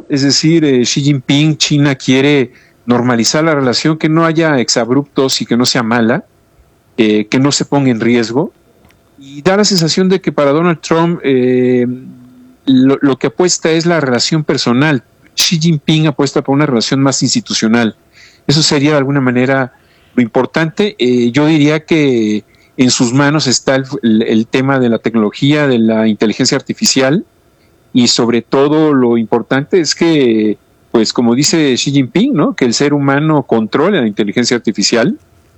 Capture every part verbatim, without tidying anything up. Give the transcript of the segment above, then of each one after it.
es decir, eh, Xi Jinping, China quiere normalizar la relación, que no haya exabruptos y que no sea mala, eh, que no se ponga en riesgo, y da la sensación de que para Donald Trump eh, lo, lo que apuesta es la relación personal. Xi Jinping apuesta por una relación más institucional. Eso sería de alguna manera lo importante. Eh, yo diría que en sus manos está el, el, el tema de la tecnología, de la inteligencia artificial, y sobre todo lo importante es que, pues como dice Xi Jinping, ¿no?, que el ser humano controle la inteligencia artificial.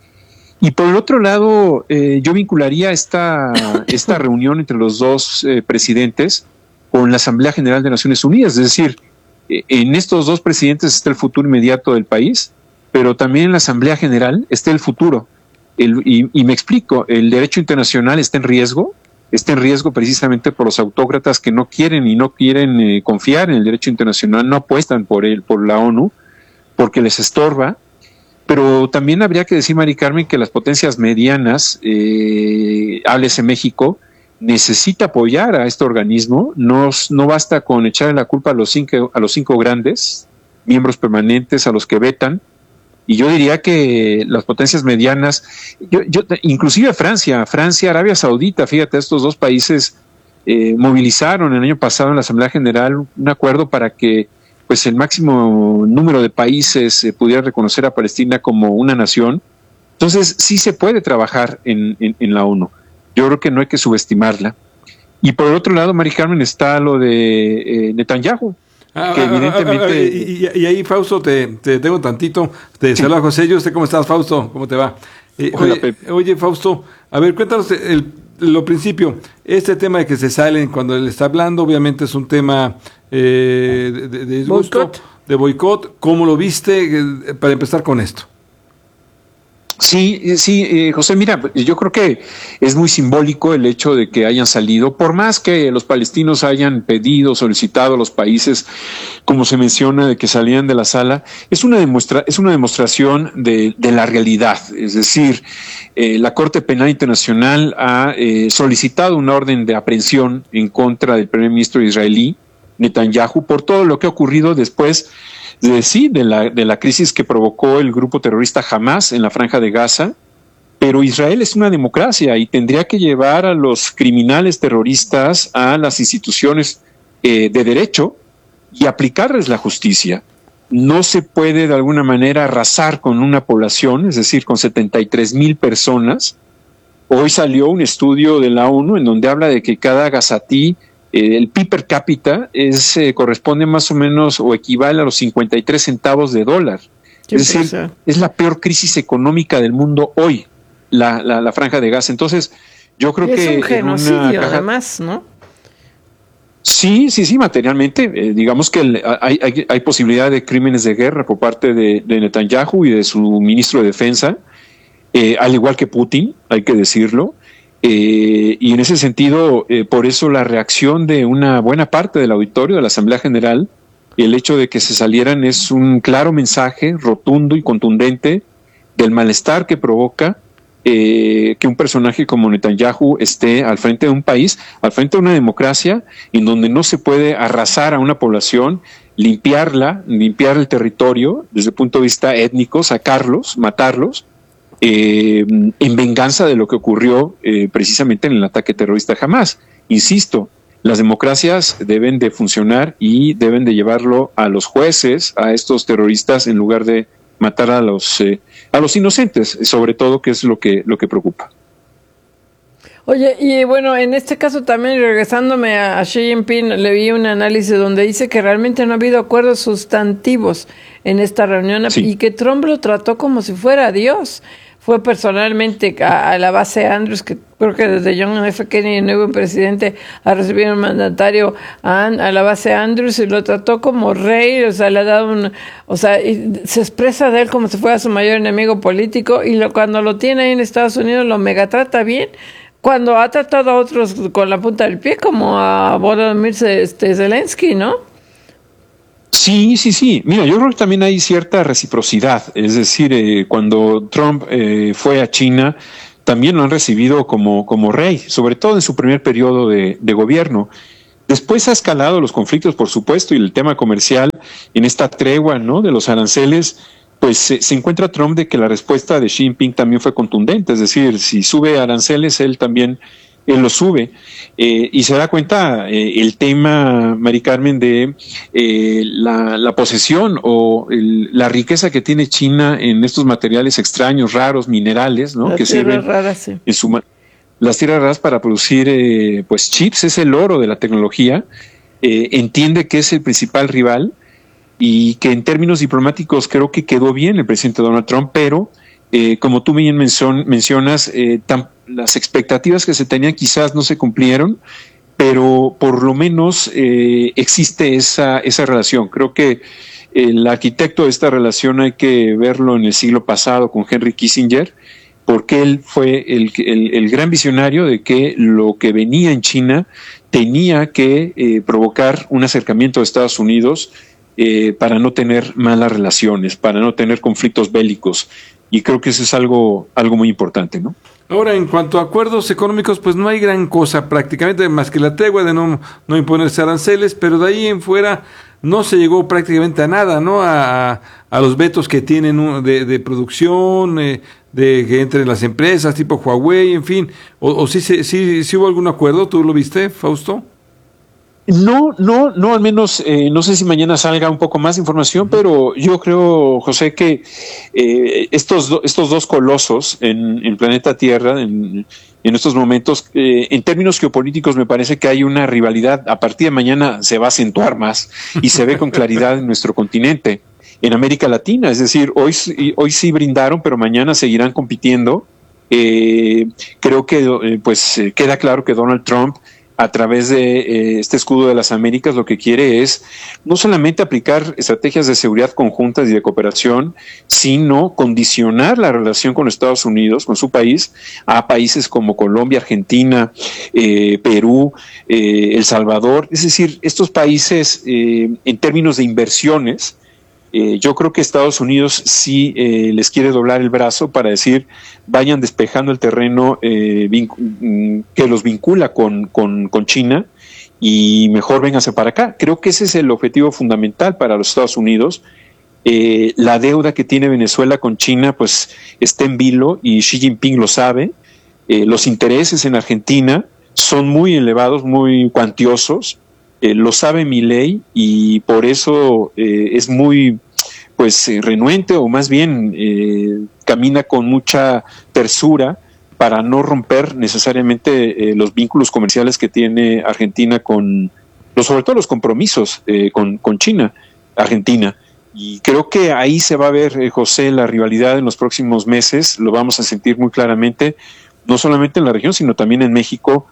Y por el otro lado, eh, yo vincularía esta, esta reunión entre los dos eh, presidentes con la Asamblea General de Naciones Unidas. Es decir, eh, en estos dos presidentes está el futuro inmediato del país, pero también en la Asamblea General está el futuro. El, y, y me explico, el derecho internacional está en riesgo, está en riesgo precisamente por los autócratas que no quieren y no quieren eh, confiar en el derecho internacional, no apuestan por él, por la ONU, porque les estorba. Pero también habría que decir, Mari Carmen, que las potencias medianas, eh, háblese México, necesita apoyar a este organismo. No, no basta con echarle la culpa a los cinco, a los cinco grandes, miembros permanentes, a los que vetan. Y yo diría que las potencias medianas, yo, yo, inclusive Francia, Francia, Arabia Saudita, fíjate, estos dos países eh, movilizaron el año pasado en la Asamblea General un acuerdo para que pues el máximo número de países eh, pudiera reconocer a Palestina como una nación. Entonces sí se puede trabajar en, en, en la ONU. Yo creo que no hay que subestimarla. Y por el otro lado, Mari Carmen, está lo de eh, Netanyahu. Ah, que evidentemente... ah, ah, ah, y, y ahí, Fausto, te, te tengo tantito. Te sí. Saluda José. Yo sé cómo estás, Fausto. ¿Cómo te va? Eh, Hola, oye, Pepe. Oye, Fausto, a ver, cuéntanos el, lo principio. Este tema de que se salen cuando él está hablando, obviamente es un tema eh, de, de, de disgusto, boicot. de boicot. ¿Cómo lo viste? Eh, para empezar con esto. Sí, sí, eh, José, mira, yo creo que es muy simbólico el hecho de que hayan salido, por más que los palestinos hayan pedido, solicitado a los países, como se menciona, de que salían de la sala, es una demuestra, es una demostración de, de la realidad. Es decir, eh, la Corte Penal Internacional ha eh, solicitado una orden de aprehensión en contra del primer ministro israelí, Netanyahu, por todo lo que ha ocurrido después de sí, de la, de la crisis que provocó el grupo terrorista Hamás en la Franja de Gaza. Pero Israel es una democracia y tendría que llevar a los criminales terroristas a las instituciones eh, de derecho y aplicarles la justicia. No se puede de alguna manera arrasar con una población, es decir, con setenta y tres mil personas. Hoy salió un estudio de la ONU en donde habla de que cada gazatí, Eh, el P I B per cápita es, eh, corresponde más o menos o equivale a los cincuenta y tres centavos de dólar. Qué es decir, pesa. Es la peor crisis económica del mundo hoy, la, la, la Franja de Gaza. Entonces, yo creo y que... Es un genocidio, una caja... además, ¿no? Sí, sí, sí, materialmente. Eh, digamos que el, hay, hay, hay posibilidad de crímenes de guerra por parte de, de Netanyahu y de su ministro de Defensa, eh, al igual que Putin, hay que decirlo. Eh, y en ese sentido, eh, por eso la reacción de una buena parte del auditorio de la Asamblea General, el hecho de que se salieran es un claro mensaje rotundo y contundente del malestar que provoca eh, que un personaje como Netanyahu esté al frente de un país, al frente de una democracia, en donde no se puede arrasar a una población, limpiarla, limpiar el territorio desde el punto de vista étnico, sacarlos, matarlos, Eh, en venganza de lo que ocurrió eh, precisamente en el ataque terrorista Hamás. Insisto, las democracias deben de funcionar y deben de llevarlo a los jueces, a estos terroristas, en lugar de matar a los eh, a los inocentes, sobre todo, que es lo que lo que preocupa. Oye, y bueno, en este caso también, regresándome a, a Xi Jinping, le vi un análisis donde dice que realmente no ha habido acuerdos sustantivos en esta reunión, sí, y que Trump lo trató como si fuera Dios. Fue personalmente a, a la base Andrews, que creo que desde John F. Kennedy, el nuevo presidente, a recibir un mandatario a, a la base Andrews y lo trató como rey, o sea, le ha dado un, o sea, y se expresa de él como si fuera su mayor enemigo político, y lo, cuando lo tiene ahí en Estados Unidos lo megatrata bien, cuando ha tratado a otros con la punta del pie, como a Volodymyr este, Zelensky, ¿no? Sí, sí, sí. Mira, yo creo que también hay cierta reciprocidad. Es decir, eh, cuando Trump eh, fue a China, también lo han recibido como, como rey, sobre todo en su primer periodo de, de gobierno. Después ha escalado los conflictos, por supuesto, y el tema comercial en esta tregua, ¿no?, de los aranceles, pues se, se encuentra Trump de que la respuesta de Xi Jinping también fue contundente, es decir, si sube aranceles, él también él lo sube, eh, y se da cuenta eh, el tema, Mari Carmen, de eh, la, la posesión o el, la riqueza que tiene China en estos materiales extraños, raros, minerales, ¿no?, las que sirven raras, sí. en su las tierras raras para producir eh, pues chips, es el oro de la tecnología, eh, entiende que es el principal rival y que en términos diplomáticos creo que quedó bien el presidente Donald Trump, pero eh, como tú bien mencion, mencionas, eh, tan, las expectativas que se tenían quizás no se cumplieron, pero por lo menos eh, existe esa, esa relación. Creo que el arquitecto de esta relación hay que verlo en el siglo pasado con Henry Kissinger, porque él fue el, el, el gran visionario de que lo que venía en China tenía que eh, provocar un acercamiento de Estados Unidos eh, para no tener malas relaciones, para no tener conflictos bélicos. Y creo que eso es algo, algo muy importante, ¿no? Ahora, en cuanto a acuerdos económicos, pues no hay gran cosa prácticamente, más que la tregua de no, no imponerse aranceles, pero de ahí en fuera no se llegó prácticamente a nada, ¿no? A, a los vetos que tienen de, de producción, eh, de que entren las empresas tipo Huawei, en fin. ¿O, o sí, sí, sí, sí hubo algún acuerdo? ¿Tú lo viste, Fausto? No, no, no, al menos eh, no sé si mañana salga un poco más de información, pero yo creo, José, que eh, estos, do, estos dos colosos en el planeta Tierra, en, en estos momentos, eh, en términos geopolíticos me parece que hay una rivalidad, a partir de mañana se va a acentuar más y se ve con claridad en nuestro continente, en América Latina, es decir, hoy, hoy sí brindaron, pero mañana seguirán compitiendo. Eh, creo que eh, pues eh, queda claro que Donald Trump, a través de eh, este escudo de las Américas, lo que quiere es no solamente aplicar estrategias de seguridad conjuntas y de cooperación, sino condicionar la relación con Estados Unidos, con su país, a países como Colombia, Argentina, eh, Perú, eh, El Salvador. Es decir, estos países, eh, en términos de inversiones, Eh, yo creo que Estados Unidos sí eh, les quiere doblar el brazo para decir, vayan despejando el terreno eh, que los vincula con, con, con China y mejor vénganse para acá. Creo que ese es el objetivo fundamental para los Estados Unidos. Eh, la deuda que tiene Venezuela con China pues está en vilo y Xi Jinping lo sabe. Eh, los intereses en Argentina son muy elevados, muy cuantiosos. Eh, lo sabe Milei y por eso eh, es muy pues eh, renuente o más bien eh, camina con mucha tersura para no romper necesariamente eh, los vínculos comerciales que tiene Argentina con, los, sobre todo los compromisos eh, con, con China, Argentina. Y creo que ahí se va a ver, eh, José, la rivalidad en los próximos meses, lo vamos a sentir muy claramente, no solamente en la región, sino también en México.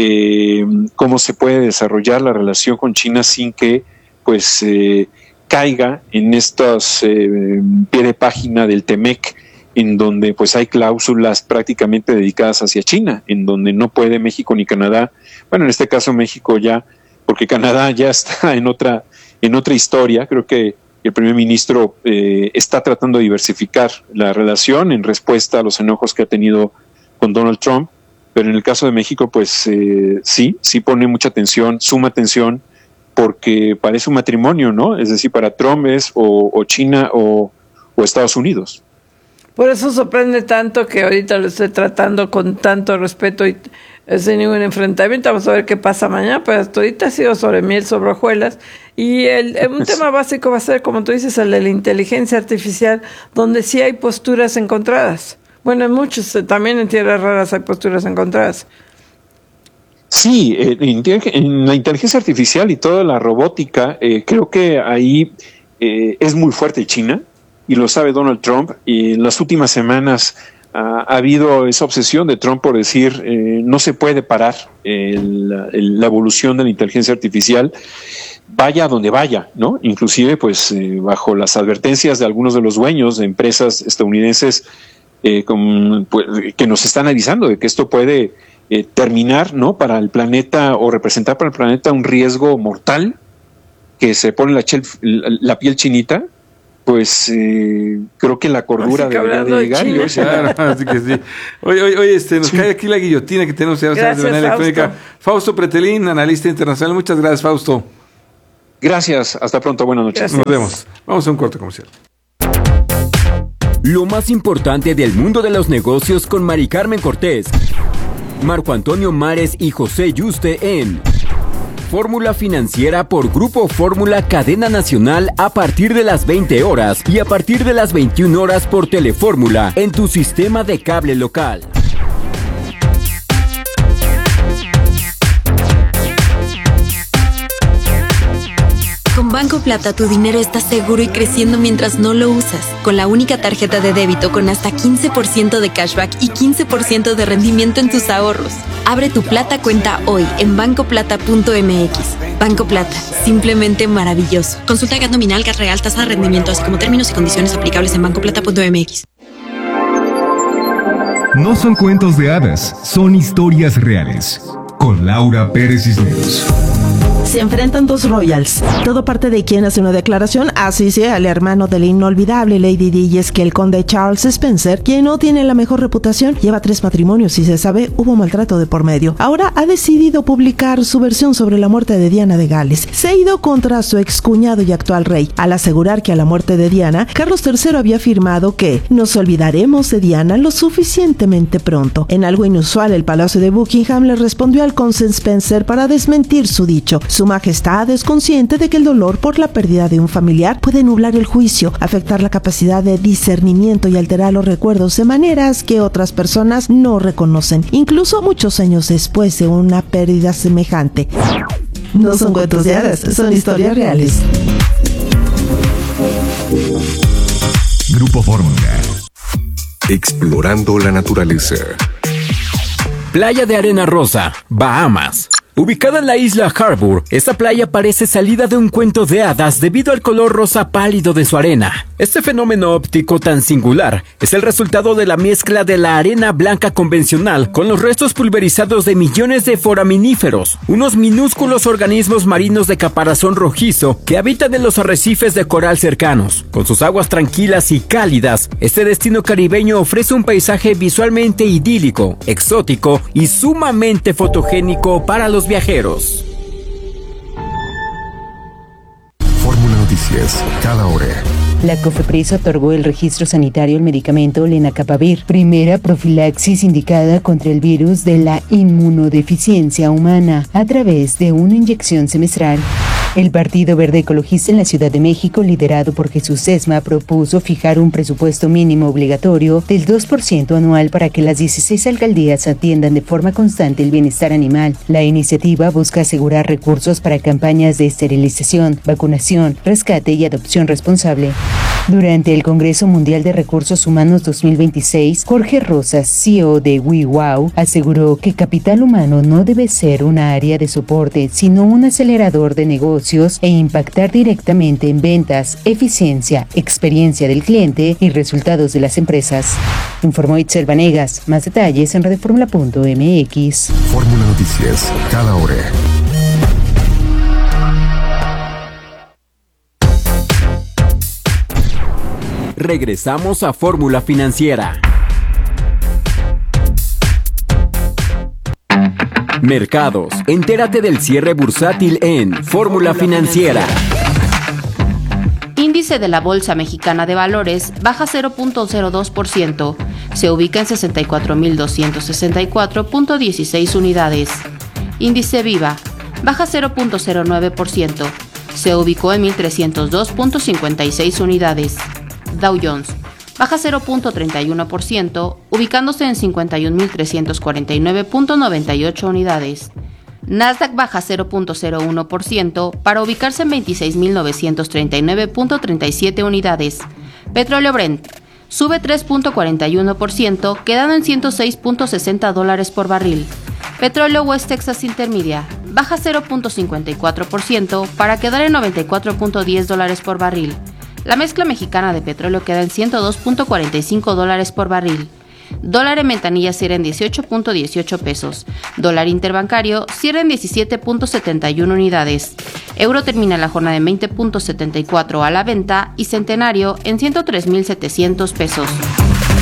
Eh, cómo se puede desarrollar la relación con China sin que pues eh, caiga en estos eh, pie de página del T M E C, en donde pues hay cláusulas prácticamente dedicadas hacia China, en donde no puede México ni Canadá, bueno, en este caso México ya, porque Canadá ya está en otra, en otra historia. Creo que el primer ministro eh, está tratando de diversificar la relación en respuesta a los enojos que ha tenido con Donald Trump. Pero en el caso de México, pues eh, sí, sí pone mucha atención, suma atención, porque parece un matrimonio, ¿no? Es decir, para Trump es o, o China o, o Estados Unidos. Por eso sorprende tanto que ahorita lo esté tratando con tanto respeto y sin ningún enfrentamiento. Vamos a ver qué pasa mañana, pero hasta ahorita ha sido sobre miel, sobre hojuelas. Y el, un tema básico va a ser, como tú dices, el de la inteligencia artificial, donde sí hay posturas encontradas. Bueno, en muchos, también en tierras raras hay posturas encontradas. Sí, eh, en la inteligencia artificial y toda la robótica, eh, creo que ahí eh, es muy fuerte China, y lo sabe Donald Trump, y en las últimas semanas uh, ha habido esa obsesión de Trump por decir eh, no se puede parar el, el, la evolución de la inteligencia artificial, vaya donde vaya, ¿no? Inclusive, pues, eh, bajo las advertencias de algunos de los dueños de empresas estadounidenses, Eh, con, pues, que nos están avisando de que esto puede eh, terminar, ¿no?, para el planeta o representar para el planeta un riesgo mortal, que se pone la, chel, la, la piel chinita, pues eh, creo que la cordura debería de llegar. De y claro, así que sí. Oye, oye, oye este, nos sí. cae aquí la guillotina que tenemos de manera electrónica. Fausto Pretelín, analista internacional. Muchas gracias, Fausto. Gracias, hasta pronto, buenas noches. Gracias. Nos vemos. Vamos a un corte comercial. Lo más importante del mundo de los negocios con Mari Carmen Cortés, Marco Antonio Mares y José Yuste en Fórmula Financiera por Grupo Fórmula Cadena Nacional a partir de las veinte horas y a partir de las veintiuna horas por Telefórmula en tu sistema de cable local. Con Banco Plata tu dinero está seguro y creciendo mientras no lo usas. Con la única tarjeta de débito con hasta quince por ciento de cashback y quince por ciento de rendimiento en tus ahorros. Abre tu Plata cuenta hoy en banco plata punto m x. Banco Plata, simplemente maravilloso. Consulta G A T nominal, G A T real, tasa de rendimiento, así como términos y condiciones aplicables en banco plata punto m x. No son cuentos de hadas, son historias reales. Con Laura Pérez Cisneros. Se enfrentan dos royals. Todo parte de quien hace una declaración, así sea al hermano de la inolvidable Lady Di, y es que el conde Charles Spencer, quien no tiene la mejor reputación, lleva tres matrimonios y se sabe hubo maltrato de por medio. Ahora ha decidido publicar su versión sobre la muerte de Diana de Gales. Se ha ido contra su excuñado y actual rey, al asegurar que a la muerte de Diana, Carlos tercero había afirmado que nos olvidaremos de Diana lo suficientemente pronto. En algo inusual, el Palacio de Buckingham le respondió al conde Spencer para desmentir su dicho. Su Majestad es consciente de que el dolor por la pérdida de un familiar puede nublar el juicio, afectar la capacidad de discernimiento y alterar los recuerdos de maneras que otras personas no reconocen, incluso muchos años después de una pérdida semejante. No son cuentos de hadas, son historias reales. Grupo Fórmula. Explorando la naturaleza. Playa de Arena Rosa, Bahamas. Ubicada en la isla Harbour, esta playa parece salida de un cuento de hadas debido al color rosa pálido de su arena. Este fenómeno óptico tan singular es el resultado de la mezcla de la arena blanca convencional con los restos pulverizados de millones de foraminíferos, unos minúsculos organismos marinos de caparazón rojizo que habitan en los arrecifes de coral cercanos. Con sus aguas tranquilas y cálidas, este destino caribeño ofrece un paisaje visualmente idílico, exótico y sumamente fotogénico para los viajeros. Fórmula Noticias, cada hora. La COFEPRIS otorgó el registro sanitario al medicamento Lenacapavir, primera profilaxis indicada contra el virus de la inmunodeficiencia humana a través de una inyección semestral. El Partido Verde Ecologista en la Ciudad de México, liderado por Jesús Sesma, propuso fijar un presupuesto mínimo obligatorio del dos por ciento anual para que las dieciséis alcaldías atiendan de forma constante el bienestar animal. La iniciativa busca asegurar recursos para campañas de esterilización, vacunación, rescate y adopción responsable. Durante el Congreso Mundial de Recursos Humanos dos mil veintiséis, Jorge Rosas, C E O de WeWow, aseguró que capital humano no debe ser una área de soporte, sino un acelerador de negocios e impactar directamente en ventas, eficiencia, experiencia del cliente y resultados de las empresas. Informó Itzel Vanegas. Más detalles en radioformula punto m x. Fórmula Noticias, cada hora. Regresamos a Fórmula Financiera. Mercados. Entérate del cierre bursátil en Fórmula Financiera. Índice de la Bolsa Mexicana de Valores baja cero punto cero dos por ciento. Se ubica en sesenta y cuatro mil doscientos sesenta y cuatro punto dieciséis unidades. Índice Viva baja cero punto cero nueve por ciento. Se ubicó en mil trescientos dos punto cincuenta y seis unidades. Dow Jones baja cero punto treinta y uno por ciento, ubicándose en cincuenta y un mil trescientos cuarenta y nueve punto noventa y ocho unidades. Nasdaq baja cero punto cero uno por ciento para ubicarse en veintiséis mil novecientos treinta y nueve punto treinta y siete unidades. Petróleo Brent sube tres punto cuarenta y uno por ciento, quedando en ciento seis punto sesenta dólares por barril. Petróleo West Texas Intermedia baja cero punto cincuenta y cuatro por ciento para quedar en noventa y cuatro punto diez dólares por barril. La mezcla mexicana de petróleo queda en ciento dos punto cuarenta y cinco dólares por barril. Dólar en ventanilla cierra en dieciocho punto dieciocho pesos. Dólar interbancario cierra en diecisiete punto setenta y uno unidades. Euro termina la jornada en veinte punto setenta y cuatro a la venta y centenario en ciento tres mil setecientos pesos.